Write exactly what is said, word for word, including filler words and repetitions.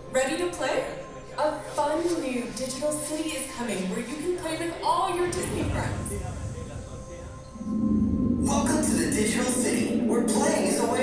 Ready to play? A fun new digital city is coming where you can play with all your Disney friends. Welcome to the digital city, where playing is a way